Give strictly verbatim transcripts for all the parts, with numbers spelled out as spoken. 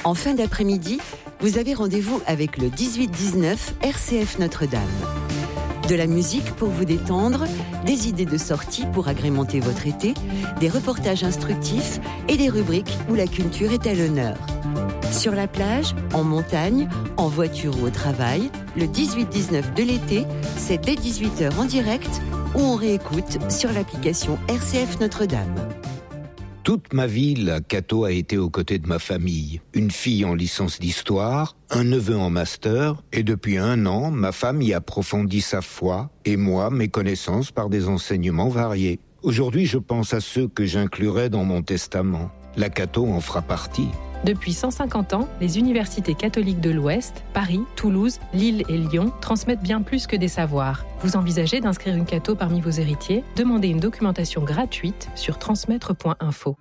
En fin d'après-midi, vous avez rendez-vous avec le dix-huit dix-neuf R C F Notre-Dame. De la musique pour vous détendre, des idées de sortie pour agrémenter votre été, des reportages instructifs et des rubriques où la culture est à l'honneur. Sur la plage, en montagne, en voiture ou au travail, le dix-huit dix-neuf de l'été, c'est dès dix-huit heures en direct ou on réécoute sur l'application R C F Notre-Dame. Toute ma vie, la Cato a été aux côtés de ma famille. Une fille en licence d'histoire, un neveu en master, et depuis un an, ma femme y approfondit sa foi, et moi, mes connaissances par des enseignements variés. Aujourd'hui, je pense à ceux que j'inclurai dans mon testament. La Cato en fera partie. Depuis cent cinquante ans, les universités catholiques de l'Ouest, Paris, Toulouse, Lille et Lyon transmettent bien plus que des savoirs. Vous envisagez d'inscrire une Cato parmi vos héritiers ? Demandez une documentation gratuite sur transmettre point info.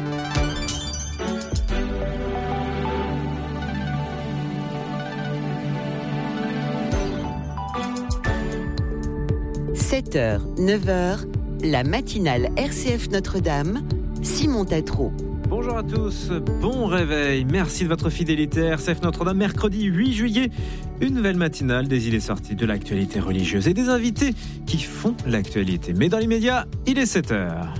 sept heures, neuf heures, la matinale R C F Notre-Dame, Simon Tatro. Bonjour à tous, bon réveil, merci de votre fidélité. R C F Notre-Dame, mercredi huit juillet, une nouvelle matinale des idées sorties de l'actualité religieuse et des invités qui font l'actualité. Mais dans l'immédiat, il est sept heures.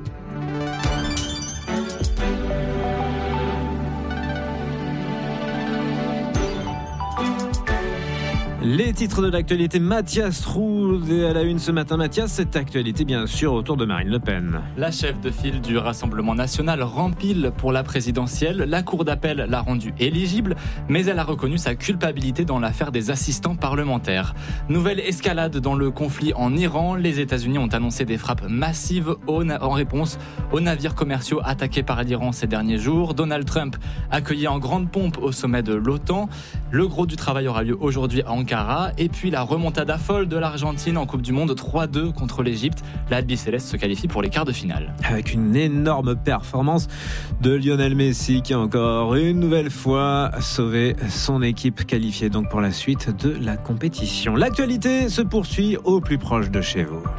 Les titres de l'actualité, Mathias Roud est à la une ce matin. Mathias, cette actualité bien sûr autour de Marine Le Pen. La chef de file du Rassemblement national rempile pour la présidentielle. La cour d'appel l'a rendue éligible, mais elle a reconnu sa culpabilité dans l'affaire des assistants parlementaires. Nouvelle escalade dans le conflit en Iran. Les États-Unis ont annoncé des frappes massives en réponse aux navires commerciaux attaqués par l'Iran ces derniers jours. Donald Trump accueilli en grande pompe au sommet de l'OTAN. Le gros du travail aura lieu aujourd'hui à Ankara. Et puis la remontada folle de l'Argentine en Coupe du Monde, trois deux contre l'Égypte. L'Albi Céleste se qualifie pour les quarts de finale. Avec une énorme performance de Lionel Messi qui a encore une nouvelle fois sauvé son équipe, qualifiée donc pour la suite de la compétition. L'actualité se poursuit au plus proche de chez vous.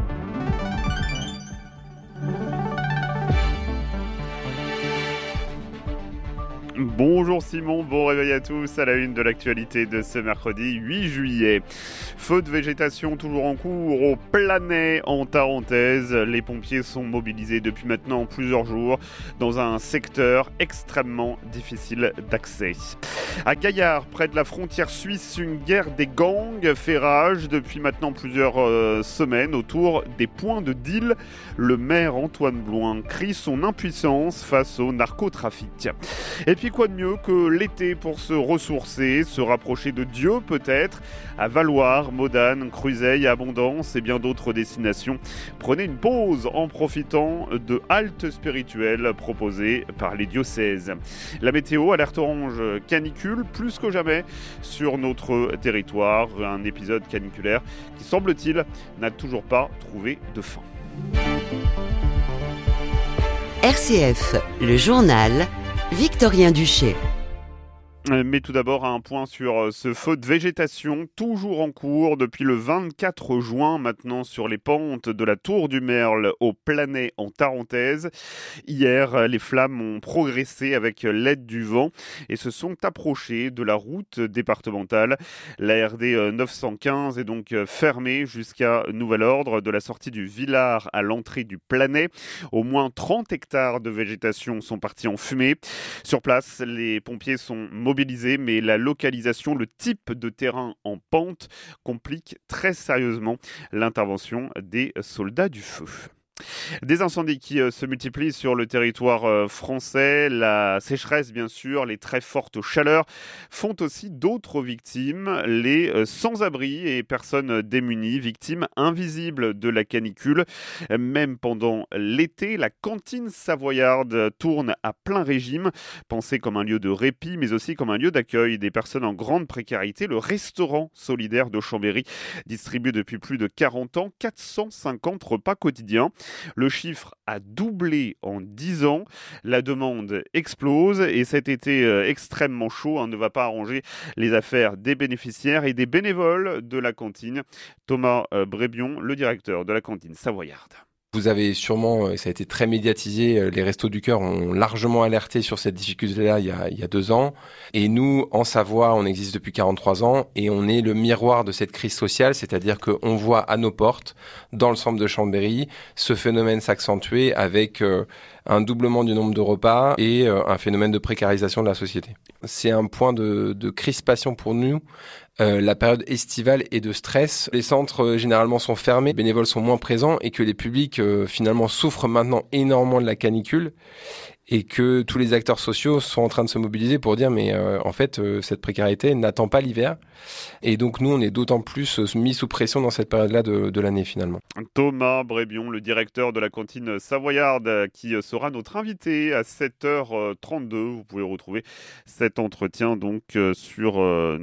Bonjour Simon, bon réveil à tous à la une de l'actualité de ce mercredi huit juillet. Feu de végétation toujours en cours au Planay en Tarentaise. Les pompiers sont mobilisés depuis maintenant plusieurs jours dans un secteur extrêmement difficile d'accès. À Gaillard, près de la frontière suisse, une guerre des gangs fait rage depuis maintenant plusieurs euh, semaines autour des points de deal. Le maire Antoine Bloin crie son impuissance face au narcotrafic. Et puis quoi de mieux que l'été pour se ressourcer, se rapprocher de Dieu peut-être, à Valloire, Modane, Cruzeil, Abondance et bien d'autres destinations. Prenez une pause en profitant de haltes spirituelles proposées par les diocèses. La météo, alerte orange canicule plus que jamais sur notre territoire. Un épisode caniculaire qui, semble-t-il, n'a toujours pas trouvé de fin. R C F, le journal, Victorien Duché. Mais tout d'abord, un point sur ce feu de végétation, toujours en cours depuis le vingt-quatre juin, maintenant sur les pentes de la Tour du Merle au Planay en Tarentaise. Hier, les flammes ont progressé avec l'aide du vent et se sont approchées de la route départementale. La R D neuf cent quinze est donc fermée jusqu'à nouvel ordre de la sortie du Villard à l'entrée du Planay. Au moins trente hectares de végétation sont partis en fumée. Sur place, les pompiers sont mobilisés, mais la localisation, le type de terrain en pente complique très sérieusement l'intervention des soldats du feu. Des incendies qui euh, se multiplient sur le territoire euh, français, la sécheresse bien sûr, les très fortes chaleurs font aussi d'autres victimes, les euh, sans-abri et personnes démunies, victimes invisibles de la canicule. Même pendant l'été, la cantine savoyarde tourne à plein régime, pensée comme un lieu de répit mais aussi comme un lieu d'accueil des personnes en grande précarité. Le restaurant solidaire de Chambéry distribue depuis plus de quarante ans quatre cent cinquante repas quotidiens. Le chiffre a doublé en dix ans. La demande explose et cet été euh, extrêmement chaud hein, ne va pas arranger les affaires des bénéficiaires et des bénévoles de la cantine. Thomas euh, Brébion, le directeur de la cantine savoyarde. Vous avez sûrement, ça a été très médiatisé, les Restos du Cœur ont largement alerté sur cette difficulté-là il y a, il y a deux ans. Et nous, en Savoie, on existe depuis quarante-trois ans et on est le miroir de cette crise sociale, c'est-à-dire qu'on voit à nos portes, dans le centre de Chambéry, ce phénomène s'accentuer avec euh, un doublement du nombre de repas et euh, un phénomène de précarisation de la société. C'est un point de, de crispation pour nous. Euh, la période estivale est de stress. Les centres euh, généralement sont fermés, les bénévoles sont moins présents et que les publics euh, finalement souffrent maintenant énormément de la canicule et que tous les acteurs sociaux sont en train de se mobiliser pour dire mais euh, en fait euh, cette précarité n'attend pas l'hiver et donc nous on est d'autant plus euh, mis sous pression dans cette période-là de, de l'année finalement. Thomas Brébion, le directeur de la cantine savoyarde qui sera notre invité à sept heures trente-deux. Vous pouvez retrouver cet entretien donc sur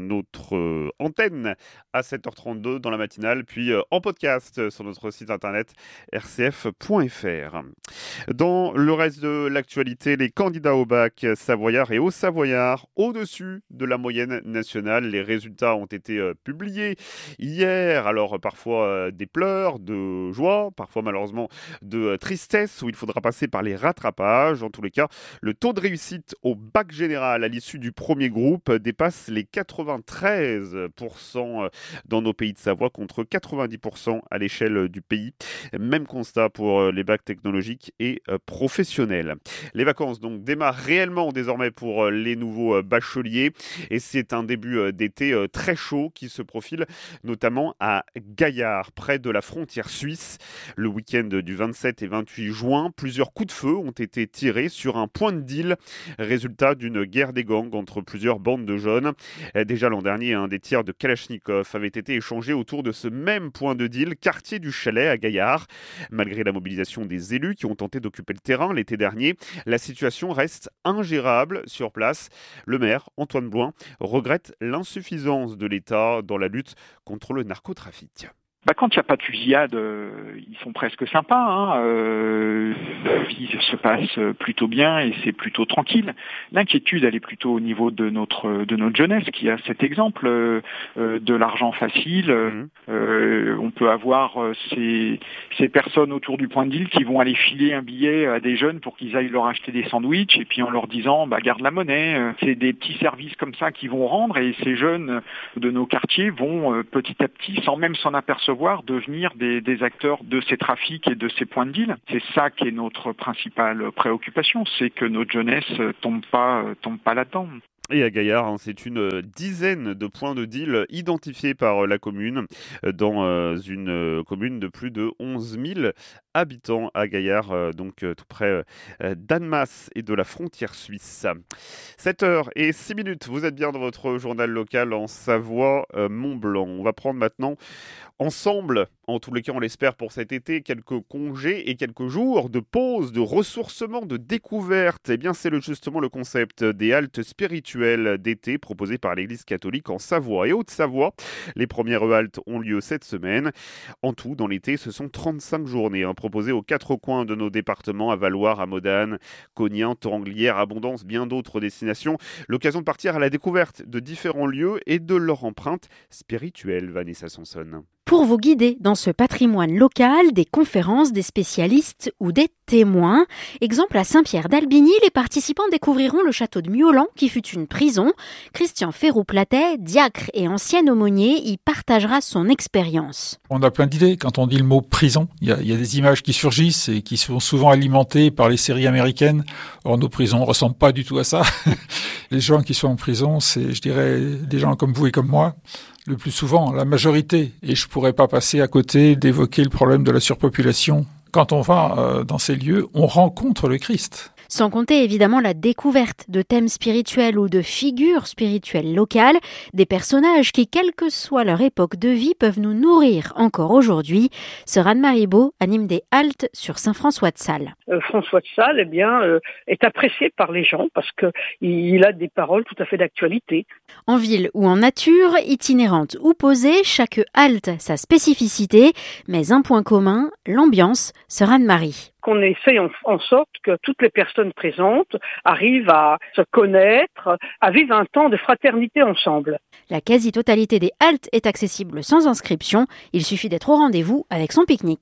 notre antenne à sept heures trente-deux dans la matinale puis en podcast sur notre site internet r c f point f r. Dans le reste de l'actualité, les candidats au bac savoyard et au savoyard au-dessus de la moyenne nationale. Les résultats ont été euh, publiés hier. Alors parfois euh, des pleurs, de joie, parfois malheureusement de euh, tristesse où il faudra passer par les rattrapages. En tous les cas, le taux de réussite au bac général à l'issue du premier groupe dépasse les quatre-vingt-treize pour cent dans nos pays de Savoie contre quatre-vingt-dix pour cent à l'échelle du pays. Même constat pour euh, les bacs technologiques et euh, professionnels. Les vacances donc démarrent réellement désormais pour euh, les nouveaux euh, bacheliers et c'est un début euh, d'été euh, très chaud qui se profile notamment à Gaillard, près de la frontière suisse. Le week-end du vingt-sept et vingt-huit juin, plusieurs coups de feu ont été tirés sur un point de deal, résultat d'une guerre des gangs entre plusieurs bandes de jeunes. Euh, déjà l'an dernier, un des tirs de Kalachnikov avait été échangé autour de ce même point de deal, quartier du Chalet à Gaillard. Malgré la mobilisation des élus qui ont tenté d'occuper le terrain l'été dernier, la situation reste ingérable sur place. Le maire, Antoine Bloin, regrette l'insuffisance de l'État dans la lutte contre le narcotrafic. Bah, quand il n'y a pas de fusillade, euh, ils sont presque sympas. Hein, euh, la vie se passe plutôt bien et c'est plutôt tranquille. L'inquiétude, elle est plutôt au niveau de notre de notre jeunesse qui a cet exemple euh, de l'argent facile. Mmh. Euh, on peut avoir ces, ces personnes autour du point de deal qui vont aller filer un billet à des jeunes pour qu'ils aillent leur acheter des sandwichs et puis en leur disant bah, garde la monnaie. C'est des petits services comme ça qu'ils vont rendre et ces jeunes de nos quartiers vont petit à petit, sans même s'en apercevoir, devenir des, des acteurs de ces trafics et de ces points de deal. C'est ça qui est notre principale préoccupation, c'est que notre jeunesse tombe pas, tombe pas là-dedans. Et à Gaillard, hein, c'est une dizaine de points de deal identifiés par la commune dans euh, une euh, commune de plus de onze mille habitants à Gaillard, euh, donc euh, tout près euh, d'Annemasse et de la frontière suisse. sept heures et six minutes, vous êtes bien dans votre journal local en Savoie-Mont-Blanc. On va prendre maintenant ensemble, en tous les cas on l'espère pour cet été, quelques congés et quelques jours de pause, de ressourcement, de découverte. Eh bien c'est le, justement le concept des haltes spirituelles d'été proposées par l'Église catholique en Savoie et Haute-Savoie. Les premières haltes ont lieu cette semaine. En tout, dans l'été, ce sont trente-cinq journées hein, proposées aux quatre coins de nos départements, à Valloire, à Modane, Cognien, Torrenglière, Abondance, bien d'autres destinations. L'occasion de partir à la découverte de différents lieux et de leur empreinte spirituelle, Vanessa Sanson. Pour vous guider dans ce patrimoine local, des conférences, des spécialistes ou des témoins. Exemple à Saint-Pierre-d'Albigny, les participants découvriront le château de Miolan qui fut une prison. Christian Ferroux-Platet, diacre et ancien aumônier, y partagera son expérience. On a plein d'idées quand on dit le mot prison. Il y a, il y a des images qui surgissent et qui sont souvent alimentées par les séries américaines. Or, nos prisons ne ressemblent pas du tout à ça. Les gens qui sont en prison, c'est, je dirais, des gens comme vous et comme moi. Le plus souvent, la majorité. Et je pourrais pas passer à côté d'évoquer le problème de la surpopulation. Quand on va euh, dans ces lieux, on rencontre le Christ. Sans compter évidemment la découverte de thèmes spirituels ou de figures spirituelles locales, des personnages qui, quelle que soit leur époque de vie, peuvent nous nourrir encore aujourd'hui. Sœur Anne-Marie Beau anime des haltes sur Saint-François-de-Sales. Euh, François de Sales, eh bien, euh, est apprécié par les gens parce que il a des paroles tout à fait d'actualité. En ville ou en nature, itinérante ou posée, chaque halte a sa spécificité, mais un point commun, l'ambiance. Sœur Anne-Marie. Qu'on essaye en, en sorte que toutes les personnes présentes arrivent à se connaître, à vivre un temps de fraternité ensemble. La quasi-totalité des haltes est accessible sans inscription. Il suffit d'être au rendez-vous avec son pique-nique.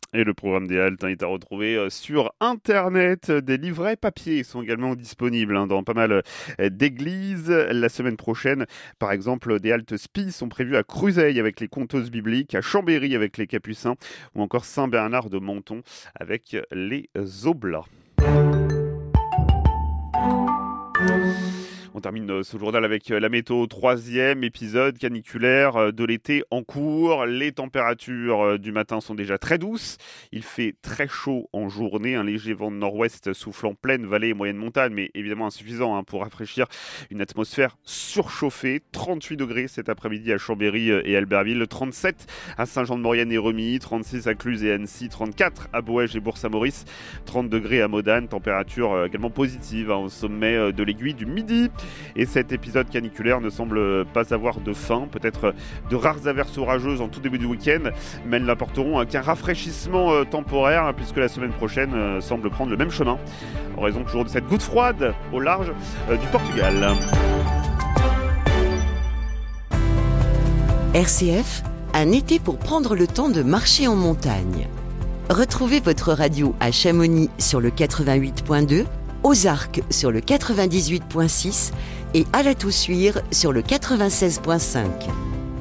Et le programme des haltes est à retrouver sur Internet. Des livrets papier sont également disponibles dans pas mal d'églises. La semaine prochaine, par exemple, des haltes spi sont prévues à Cruseille avec les conteuses bibliques, à Chambéry avec les Capucins ou encore Saint-Bernard de Menton avec les Oblats. On termine ce journal avec la météo, troisième épisode caniculaire de l'été en cours. Les températures du matin sont déjà très douces. Il fait très chaud en journée. Un léger vent de nord-ouest souffle en pleine vallée et moyenne montagne, mais évidemment insuffisant hein, pour rafraîchir une atmosphère surchauffée. trente-huit degrés cet après-midi à Chambéry et Albertville, trente-sept à Saint-Jean-de-Maurienne et Remy, trente-six à Cluses et Annecy, trente-quatre à Boëge et Bourg-Saint-Maurice, trente degrés à Modane. Température également positive hein, au sommet de l'aiguille du Midi. Et cet épisode caniculaire ne semble pas avoir de fin, peut-être de rares averses orageuses en tout début du week-end, mais elles n'apporteront qu'un rafraîchissement temporaire puisque la semaine prochaine semble prendre le même chemin, en raison toujours de cette goutte froide au large du Portugal. R C F, un été pour prendre le temps de marcher en montagne. Retrouvez votre radio à Chamonix sur le quatre-vingt-huit point deux, aux Arcs sur le quatre-vingt-dix-huit point six et à La Toussuire sur le quatre-vingt-seize point cinq.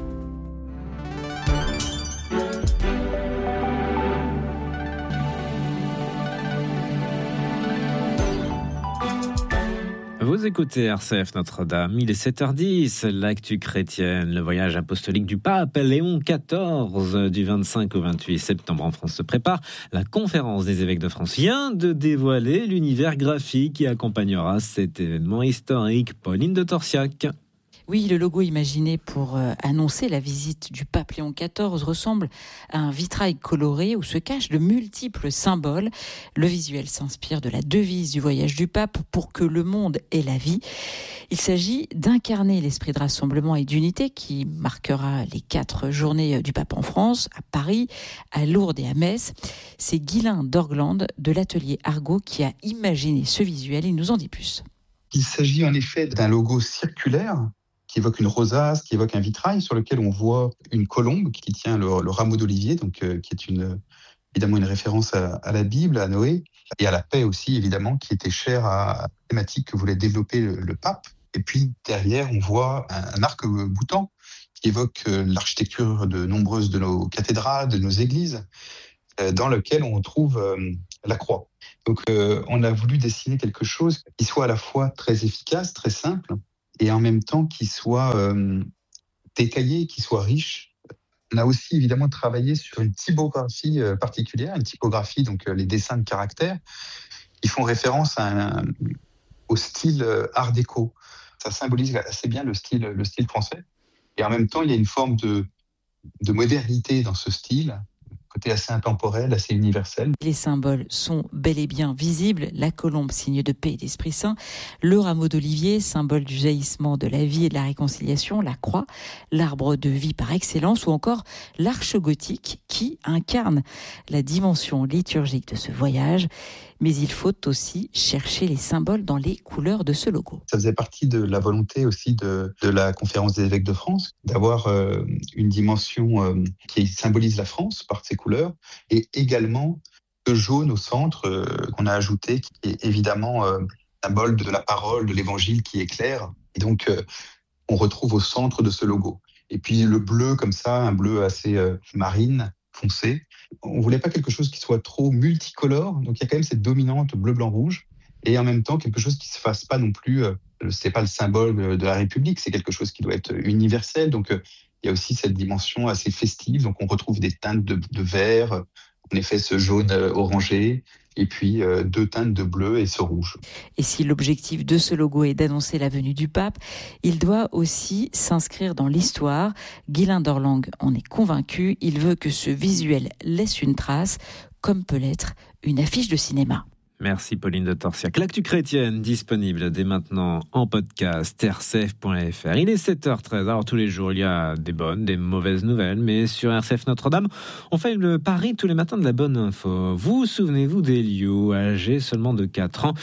Vous écoutez R C F Notre-Dame, il est sept heures dix, l'actu chrétienne, le voyage apostolique du pape Léon quatorze du vingt-cinq au vingt-huit septembre en France se prépare. La conférence des évêques de France vient de dévoiler l'univers graphique qui accompagnera cet événement historique. Pauline de Torsiac. Oui, le logo imaginé pour euh, annoncer la visite du pape Léon quatorze ressemble à un vitrail coloré où se cachent de multiples symboles. Le visuel s'inspire de la devise du voyage du pape pour que le monde ait la vie. Il s'agit d'incarner l'esprit de rassemblement et d'unité qui marquera les quatre journées du pape en France, à Paris, à Lourdes et à Metz. C'est Guylain d'Orgland de l'atelier Argot qui a imaginé ce visuel. Il nous en dit plus. Il s'agit en effet d'un logo circulaire qui évoque une rosace, qui évoque un vitrail sur lequel on voit une colombe qui tient le, le rameau d'olivier, donc euh, qui est une, évidemment une référence à, à la Bible, à Noé, et à la paix aussi, évidemment, qui était chère à la thématique que voulait développer le, le pape. Et puis derrière, on voit un, un arc-boutant qui évoque euh, l'architecture de nombreuses de nos cathédrales, de nos églises, euh, dans lequel on trouve euh, la croix. Donc euh, on a voulu dessiner quelque chose qui soit à la fois très efficace, très simple, et en même temps qui soit euh, détaillé, qui soit riche. On a aussi évidemment travaillé sur une typographie euh, particulière, une typographie, donc euh, les dessins de caractères, qui font référence à un, au style euh, art déco. Ça symbolise assez bien le style, le style français. Et en même temps, il y a une forme de, de modernité dans ce style, côté assez intemporel, assez universel. Les symboles sont bel et bien visibles. La colombe, signe de paix et d'Esprit Saint. Le rameau d'olivier, symbole du jaillissement de la vie et de la réconciliation. La croix, l'arbre de vie par excellence. Ou encore l'arche gothique qui incarne la dimension liturgique de ce voyage. Mais il faut aussi chercher les symboles dans les couleurs de ce logo. Ça faisait partie de la volonté aussi de, de la conférence des évêques de France, d'avoir euh, une dimension euh, qui symbolise la France par ses couleurs, et également le jaune au centre euh, qu'on a ajouté, qui est évidemment euh, symbole de la parole, de l'évangile qui éclaire. Et donc, euh, on retrouve au centre de ce logo. Et puis le bleu comme ça, un bleu assez euh, marine, foncé. On voulait pas quelque chose qui soit trop multicolore, donc il y a quand même cette dominante bleu, blanc, rouge, et en même temps quelque chose qui se fasse pas non plus, euh, c'est pas le symbole de la République, c'est quelque chose qui doit être universel, donc euh, il y a aussi cette dimension assez festive, donc on retrouve des teintes de, de vert, en effet ce jaune euh, orangé, et puis euh, deux teintes de bleu et ce rouge. Et si l'objectif de ce logo est d'annoncer la venue du pape, il doit aussi s'inscrire dans l'histoire. Guylain d'Orgland en est convaincu, il veut que ce visuel laisse une trace, comme peut l'être une affiche de cinéma. Merci Pauline de Torsiac. L'actu chrétienne disponible dès maintenant en podcast r c f point f r. Il est sept heures treize. Alors tous les jours, il y a des bonnes, des mauvaises nouvelles, mais sur R C F Notre-Dame, on fait le pari tous les matins de la bonne info. Vous souvenez-vous d'Elio, âgé seulement de quatre ans,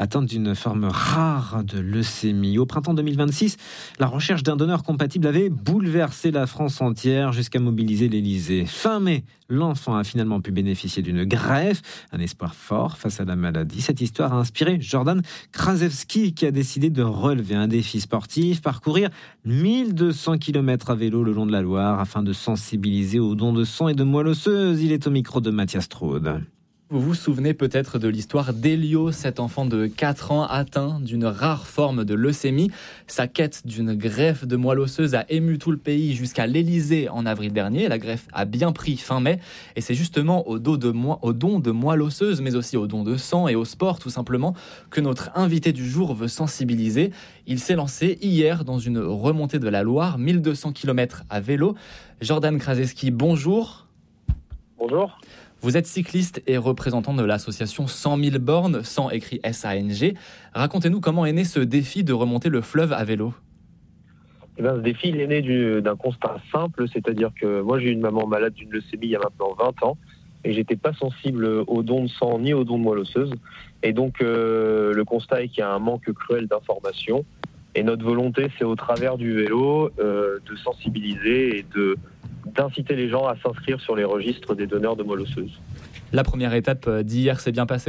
atteinte d'une forme rare de leucémie. Au printemps deux mille vingt-six, la recherche d'un donneur compatible avait bouleversé la France entière jusqu'à mobiliser l'Élysée. Fin mai, l'enfant a finalement pu bénéficier d'une greffe, un espoir fort face à la maladie. Cette histoire a inspiré Jordan Kraszewski qui a décidé de relever un défi sportif, parcourir mille deux cents kilomètres à vélo le long de la Loire afin de sensibiliser aux dons de sang et de moelle osseuse. Il est au micro de Mathias Straude. Vous vous souvenez peut-être de l'histoire d'Elio, cet enfant de quatre ans atteint d'une rare forme de leucémie. Sa quête d'une greffe de moelle osseuse a ému tout le pays jusqu'à l'Élysée en avril dernier. La greffe a bien pris fin mai et c'est justement au, dos de mo- au don de moelle osseuse, mais aussi au don de sang et au sport tout simplement, que notre invité du jour veut sensibiliser. Il s'est lancé hier dans une remontée de la Loire, mille deux cents kilomètres à vélo. Jordan Kraszewski, bonjour. Bonjour. Vous êtes cycliste et représentant de l'association cent mille bornes, cent écrit S A N G. Racontez-nous comment est né ce défi de remonter le fleuve à vélo. Eh bien, ce défi il est né du, d'un constat simple, c'est-à-dire que moi j'ai eu une maman malade d'une leucémie il y a maintenant vingt ans et j'étais pas sensible aux dons de sang ni aux dons de moelle osseuse. Et donc euh, le constat est qu'il y a un manque cruel d'informations et notre volonté c'est au travers du vélo euh, de sensibiliser et de d'inciter les gens à s'inscrire sur les registres des donneurs de moelle osseuse. La première étape d'hier s'est bien passée ?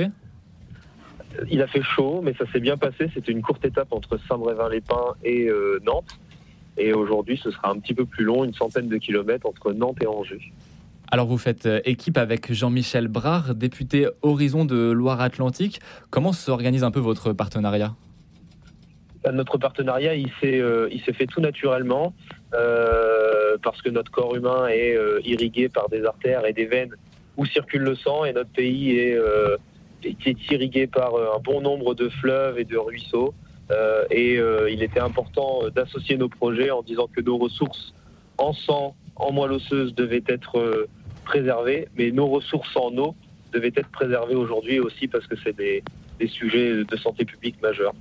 Il a fait chaud, mais ça s'est bien passé. C'était une courte étape entre Saint-Brévin-les-Pins et euh, Nantes. Et aujourd'hui, ce sera un petit peu plus long, une centaine de kilomètres entre Nantes et Angers. Alors vous faites équipe avec Jean-Michel Brard, député Horizon de Loire-Atlantique. Comment s'organise un peu votre partenariat ? Notre partenariat, il s'est, euh, il s'est fait tout naturellement euh, parce que notre corps humain est euh, irrigué par des artères et des veines où circule le sang et notre pays est, euh, est irrigué par un bon nombre de fleuves et de ruisseaux. Euh, et euh, il était important d'associer nos projets en disant que nos ressources en sang, en moelle osseuse devaient être euh, préservées, mais nos ressources en eau devaient être préservées aujourd'hui aussi parce que c'est des, des sujets de santé publique majeurs.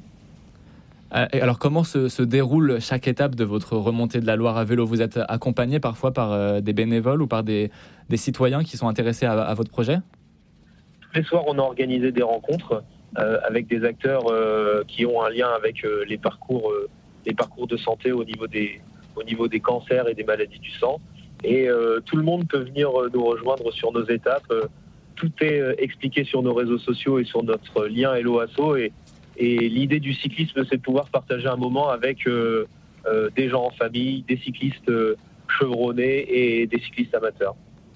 Alors comment se, se déroule chaque étape de votre remontée de la Loire à vélo ? Vous êtes accompagné parfois par euh, des bénévoles ou par des, des citoyens qui sont intéressés à, à votre projet ? Tous les soirs, on a organisé des rencontres euh, avec des acteurs euh, qui ont un lien avec euh, les parcours, euh, les parcours de santé au niveau des, au niveau des cancers et des maladies du sang. Et euh, tout le monde peut venir nous rejoindre sur nos étapes. Tout est euh, expliqué sur nos réseaux sociaux et sur notre lien Hello Asso. Et Et l'idée du cyclisme, c'est de pouvoir partager un moment avec euh, euh, des gens en famille, des cyclistes euh, chevronnés et des cyclistes amateurs.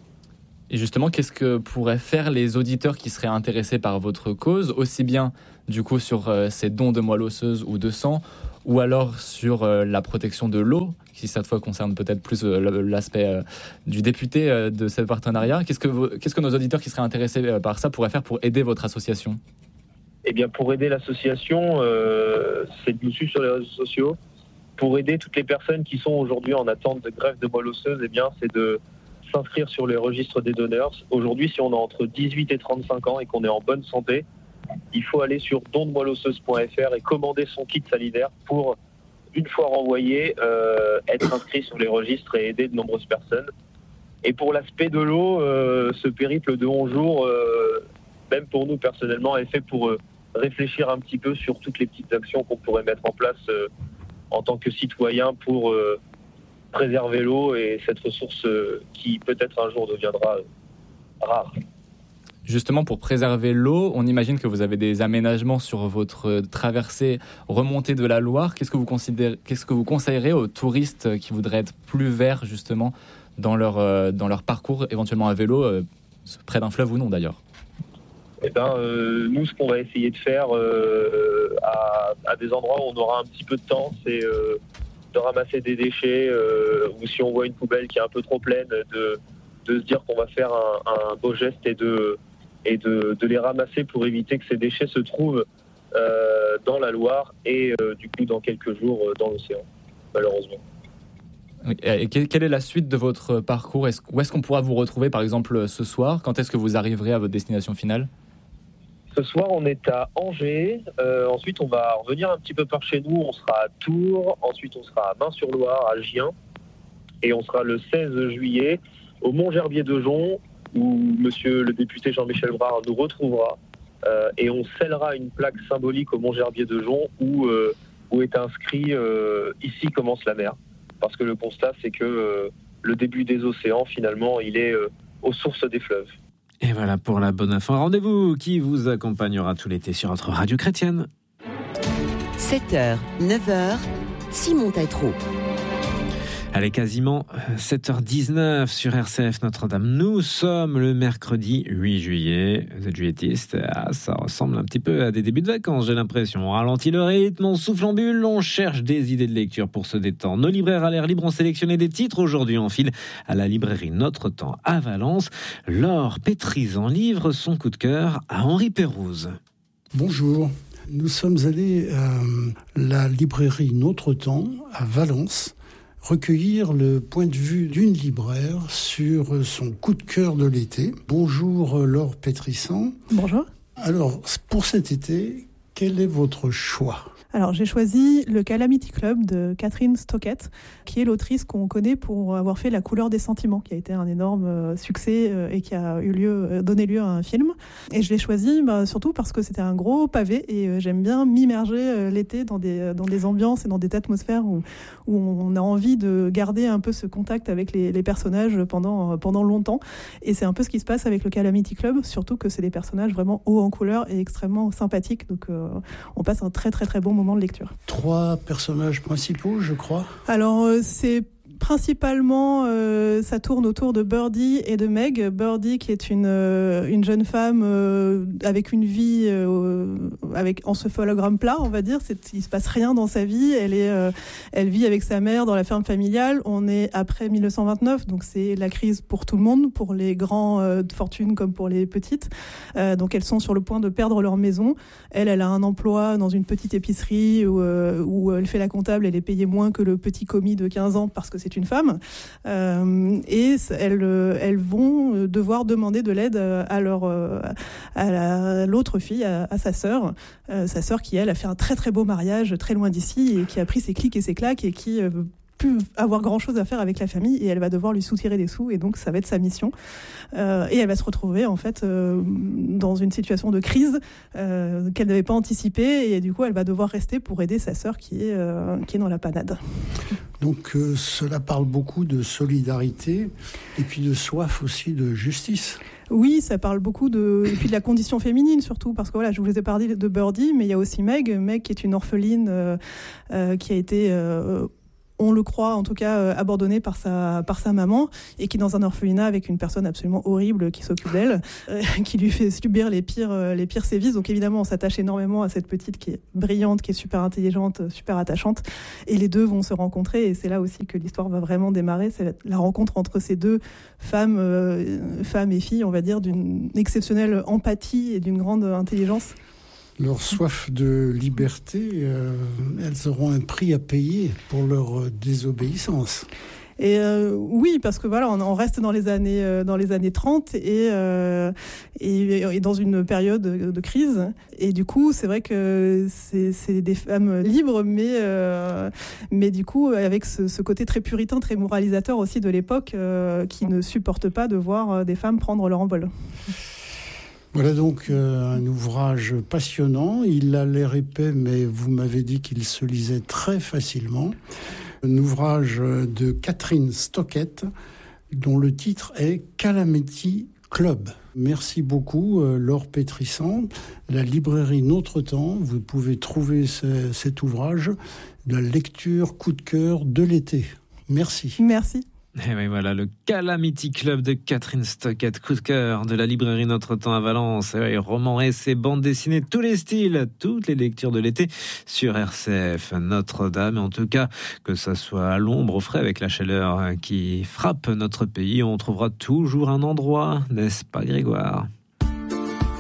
Et justement, qu'est-ce que pourraient faire les auditeurs qui seraient intéressés par votre cause, aussi bien du coup sur euh, ces dons de moelle osseuse ou de sang, ou alors sur euh, la protection de l'eau, qui cette fois concerne peut-être plus euh, l'aspect euh, du député euh, de ce partenariat. Qu'est-ce que, vous, qu'est-ce que nos auditeurs qui seraient intéressés euh, par ça pourraient faire pour aider votre association ? Eh bien, pour aider l'association, euh, c'est de nous suivre sur les réseaux sociaux. Pour aider toutes les personnes qui sont aujourd'hui en attente de greffe de moelle osseuse, eh bien, c'est de s'inscrire sur les registres des donneurs. Aujourd'hui, si on a entre dix-huit et trente-cinq ans et qu'on est en bonne santé, il faut aller sur don de moelle osseuse point f r et commander son kit salivaire pour, une fois renvoyé, euh, être inscrit sur les registres et aider de nombreuses personnes. Et pour l'aspect de l'eau, euh, ce périple de onze jours, euh, même pour nous personnellement, est fait pour euh, réfléchir un petit peu sur toutes les petites actions qu'on pourrait mettre en place euh, en tant que citoyen pour euh, préserver l'eau et cette ressource euh, qui peut-être un jour deviendra euh, rare. Justement, pour préserver l'eau, on imagine que vous avez des aménagements sur votre traversée remontée de la Loire. Qu'est-ce que vous considérez, qu'est-ce que vous conseillerez aux touristes qui voudraient être plus verts justement dans leur, euh, dans leur parcours, éventuellement à vélo, euh, près d'un fleuve ou non d'ailleurs ? Eh ben, euh, nous, ce qu'on va essayer de faire euh, à, à des endroits où on aura un petit peu de temps, c'est euh, de ramasser des déchets, euh, ou si on voit une poubelle qui est un peu trop pleine, de, de se dire qu'on va faire un, un beau geste et, de, et de, de les ramasser pour éviter que ces déchets se trouvent euh, dans la Loire et euh, du coup dans quelques jours dans l'océan, malheureusement. Et quelle est la suite de votre parcours ? Est-ce, où est-ce qu'on pourra vous retrouver par exemple ce soir ? Quand est-ce que vous arriverez à votre destination finale ? Ce soir, on est à Angers. Euh, ensuite, on va revenir un petit peu par chez nous. On sera à Tours. Ensuite, on sera à Main-sur-Loire, à Gien. Et on sera le seize juillet au Mont-Gerbier de Jonc, où monsieur le député Jean-Michel Brard nous retrouvera euh, et on scellera une plaque symbolique au Mont-Gerbier de Jonc où, euh, où est inscrit euh, « Ici commence la mer ». Parce que le constat, c'est que euh, le début des océans, finalement, il est euh, aux sources des fleuves. Et voilà pour la bonne info. Rendez-vous qui vous accompagnera tout l'été sur notre radio chrétienne. sept heures, neuf heures, Simon Tatro. Allez, quasiment sept heures dix-neuf sur R C F Notre-Dame. Nous sommes le mercredi huit juillet. Vous êtes juillettiste, ah, ça ressemble un petit peu à des débuts de vacances, j'ai l'impression. On ralentit le rythme, on souffle en bulle, on cherche des idées de lecture pour se détendre. Nos libraires à l'air libre ont sélectionné des titres. Aujourd'hui, on file à la librairie Notre Temps à Valence. Laure Pétrizan livre son coup de cœur à Henri Pérouse. Bonjour. Nous sommes allés à la librairie Notre Temps à Valence recueillir le point de vue d'une libraire sur son coup de cœur de l'été. Bonjour Laure Pétrizan. Bonjour. Alors, pour cet été, quel est votre choix ? Alors, j'ai choisi le Calamity Club de Catherine Stockett, qui est l'autrice qu'on connaît pour avoir fait La couleur des sentiments, qui a été un énorme succès et qui a eu lieu, donné lieu à un film. Et je l'ai choisi bah, surtout parce que c'était un gros pavé et j'aime bien m'immerger l'été dans des, dans des ambiances et dans des atmosphères où, où on a envie de garder un peu ce contact avec les, les personnages pendant, pendant longtemps. Et c'est un peu ce qui se passe avec le Calamity Club, surtout que c'est des personnages vraiment hauts en couleur et extrêmement sympathiques. Donc euh, on passe un très très très bon moment de lecture. Trois personnages principaux, je crois. Alors, euh, c'est principalement, euh, ça tourne autour de Birdie et de Meg. Birdie, qui est une, euh, une jeune femme euh, avec une vie euh, avec encéphalogramme plat, on va dire. C'est, il se passe rien dans sa vie. Elle est, euh, elle vit avec sa mère dans la ferme familiale. On est après dix-neuf cent vingt-neuf, donc c'est la crise pour tout le monde, pour les grands euh, de fortune comme pour les petites. Euh, donc elles sont sur le point de perdre leur maison. Elle, elle a un emploi dans une petite épicerie où, euh, où elle fait la comptable. Elle est payée moins que le petit commis de quinze ans parce que c'est une femme, euh, et elles, elles vont devoir demander de l'aide à, leur, à, la, à l'autre fille, à, à sa sœur, euh, sa sœur qui, elle, a fait un très très beau mariage très loin d'ici et qui a pris ses clics et ses claques et qui euh, plus avoir grand chose à faire avec la famille et elle va devoir lui soutirer des sous et donc ça va être sa mission euh, et elle va se retrouver en fait euh, dans une situation de crise euh, qu'elle n'avait pas anticipée et du coup elle va devoir rester pour aider sa sœur qui est, euh, qui est dans la panade. Donc euh, cela parle beaucoup de solidarité et puis de soif aussi de justice. Oui, ça parle beaucoup de et puis de la condition féminine surtout parce que voilà, je vous ai parlé de Birdie, mais il y a aussi Meg, Meg qui est une orpheline euh, euh, qui a été euh, on le croit en tout cas euh, abandonnée par sa par sa maman et qui est dans un orphelinat avec une personne absolument horrible qui s'occupe d'elle, euh, qui lui fait subir les pires euh, les pires sévices. Donc évidemment, on s'attache énormément à cette petite qui est brillante, qui est super intelligente, super attachante, et les deux vont se rencontrer et c'est là aussi que l'histoire va vraiment démarrer. C'est la rencontre entre ces deux femmes, euh, femmes et filles, on va dire, d'une exceptionnelle empathie et d'une grande intelligence. Leur soif de liberté, euh, elles auront un prix à payer pour leur euh, désobéissance. Et euh, oui, parce que voilà, on, on reste dans les années euh, dans les années trente et, euh, et et dans une période de, de crise. Et du coup, c'est vrai que c'est, c'est des femmes libres, mais euh, mais du coup avec ce, ce côté très puritain, très moralisateur aussi de l'époque, euh, qui ne supporte pas de voir des femmes prendre leur envol. Voilà donc euh, un ouvrage passionnant. Il a l'air épais, mais vous m'avez dit qu'il se lisait très facilement. Un ouvrage de Catherine Stockett, dont le titre est Calamity Club. Merci beaucoup, euh, Laure Pétrizan. La librairie Notre Temps, vous pouvez trouver ce, cet ouvrage, la lecture coup de cœur de l'été. Merci. Merci. Et oui, voilà, le Calamity Club de Catherine Stockett, coup de cœur de la librairie Notre Temps à Valence. Et oui, romans, essais, bandes dessinées, tous les styles, toutes les lectures de l'été sur R C F Notre-Dame. Et en tout cas, que ça soit à l'ombre, au frais, avec la chaleur qui frappe notre pays, on trouvera toujours un endroit, n'est-ce pas Grégoire ?